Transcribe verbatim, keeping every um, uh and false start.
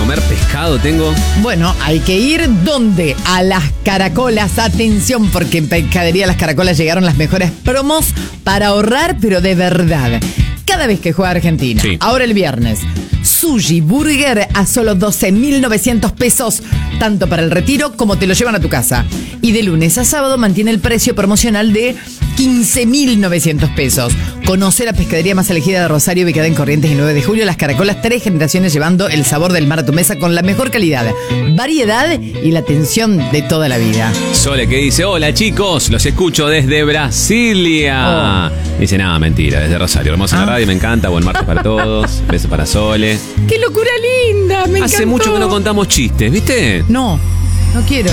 comer pescado tengo. Bueno, hay que ir ¿dónde? A las Caracolas. Atención, porque en Pescadería Las Caracolas llegaron las mejores promos para ahorrar, pero de verdad. Cada vez que juega Argentina, sí. Ahora el viernes, Sushi Burger a solo doce mil novecientos pesos, tanto para el retiro como te lo llevan a tu casa. Y de lunes a sábado mantiene el precio promocional de quince mil novecientos pesos. Conoce la pescadería más elegida de Rosario, ubicada en Corrientes y nueve de julio. Las Caracolas, tres generaciones llevando el sabor del mar a tu mesa con la mejor calidad, variedad y la atención de toda la vida. Sole, que dice, hola chicos, los escucho desde Brasilia. Oh. Dice, nada, mentira, desde Rosario. Hermosa ah. la radio, me encanta. Buen martes para todos. Beso para Sole. ¡Qué locura linda! Me Hace encantó. mucho que no contamos chistes, ¿viste? No, no quiero.